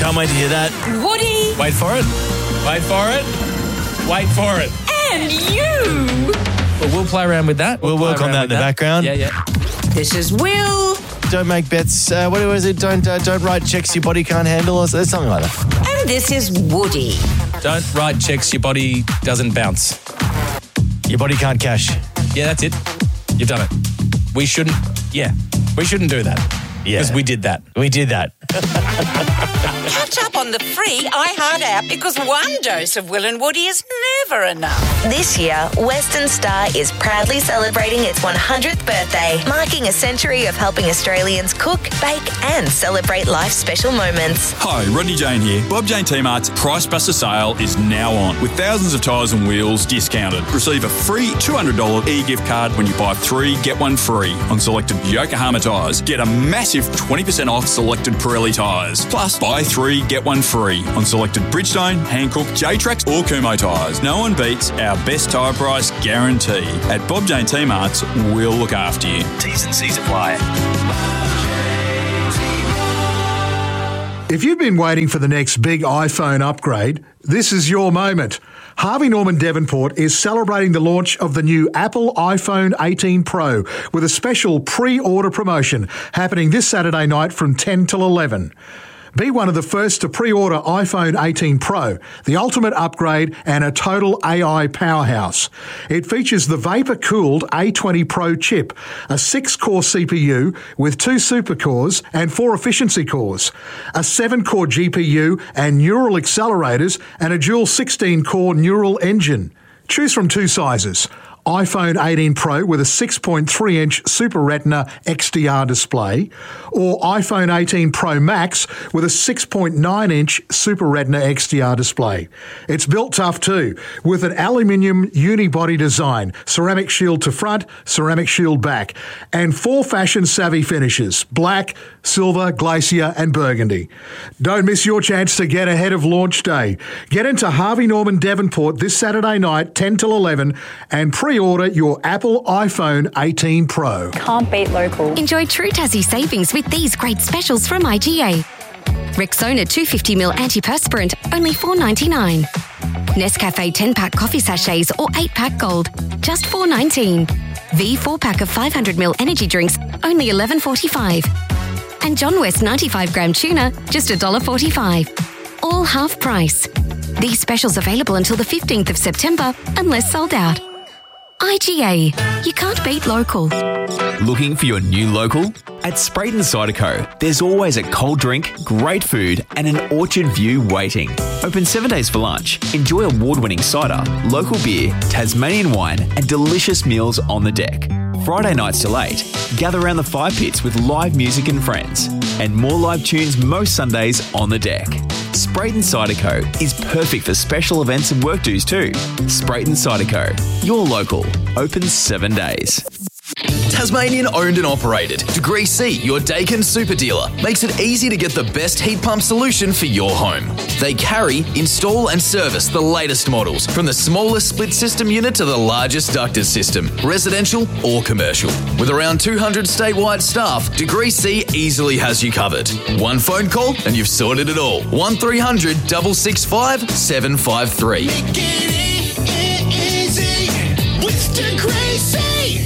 Can't wait to hear that. Woody. Wait for it. Wait for it. Wait for it. And you. Well, we'll play around with that. We'll work on that in the background. Yeah. This is Will. Don't make bets. What is it? Don't write checks your body can't handle or something like that. And this is Woody. Don't write checks your body doesn't bounce. Your body can't cash. Yeah, that's it. You've done it. We shouldn't do that. Yeah. Because we did that. We did that. Catch up on the free iHeart app because one dose of Will and Woody is never enough. This year, Western Star is proudly celebrating its 100th birthday, marking a century of helping Australians cook, bake and celebrate life's special moments. Hi, Rodney Jane here. Bob Jane T-Mart's Price Buster sale is now on with thousands of tyres and wheels discounted. Receive a free $200 e-gift card when you buy 3, get 1 free on selected Yokohama tyres. Get a massive 20% off selected Pirelli tyres. Plus, buy 3, get 1 free on selected Bridgestone, Hankook, J-Trax or Kumho tyres. No one beats our best tyre price guarantee. At Bob Jane T-Mart's, we'll look after you. T's and C's apply. If you've been waiting for the next big iPhone upgrade, this is your moment. Harvey Norman Devonport is celebrating the launch of the new Apple iPhone 18 Pro with a special pre-order promotion happening this Saturday night from 10 till 11. Be one of the first to pre-order iPhone 18 Pro, the ultimate upgrade and a total AI powerhouse. It features the vapor-cooled A20 Pro chip, a 6-core CPU with 2 supercores and 4 efficiency cores, a 7-core GPU and neural accelerators, and a dual 16-core neural engine. Choose from 2 sizes. iPhone 18 Pro with a 6.3-inch Super Retina XDR display, or iPhone 18 Pro Max with a 6.9-inch Super Retina XDR display. It's built tough too, with an aluminium unibody design, ceramic shield to front, ceramic shield back, and 4 fashion-savvy finishes: black, silver, glacier and burgundy. Don't miss your chance to get ahead of launch day. Get into Harvey Norman Devonport this Saturday night, 10 till 11, and pre-order your Apple iPhone 18 Pro. Can't beat local. Enjoy true Tassie savings with these great specials from IGA. Rexona 250ml antiperspirant, only $4.99. Nescafe 10-pack coffee sachets or 8-pack gold, just $4.19. V 4-pack of 500ml energy drinks, only $11.45. And John West 95-gram tuna, just $1.45. All half price. These specials available until the 15th of September, unless sold out. IGA. You can't beat local. Looking for your new local? At Sprayton Cider Co., there's always a cold drink, great food, and an orchard view waiting. Open 7 days for lunch. Enjoy award-winning cider, local beer, Tasmanian wine, and delicious meals on the deck. Friday nights till 8, gather around the fire pits with live music and friends. And more live tunes most Sundays on the deck. Sprayton Cider Co. is perfect for special events and work dues too. Sprayton Cider Co. Your local. Open 7 days. Tasmanian owned and operated. Degree C, your Dakin super dealer, makes it easy to get the best heat pump solution for your home. They carry, install and service the latest models, from the smallest split system unit to the largest ducted system, residential or commercial. With around 200 statewide staff, Degree C easily has you covered. One phone call and you've sorted it all. 1300 665 753. Make it easy with Degree C.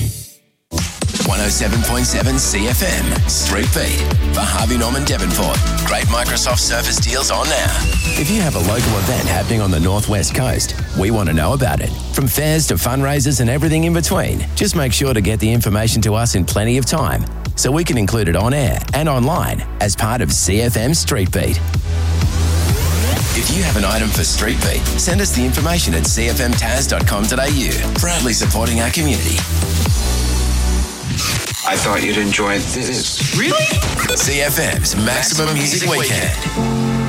107.7 CFM, Street Beat, for Harvey Norman Devonport. Great Microsoft Surface deals on now. If you have a local event happening on the Northwest Coast, we want to know about it. From fairs to fundraisers and everything in between, just make sure to get the information to us in plenty of time so we can include it on air and online as part of CFM Street Beat. If you have an item for Street Beat, send us the information at cfmtaz.com.au. Proudly supporting our community. I thought you'd enjoy this. Really? CFM's Maximum Music Weekend.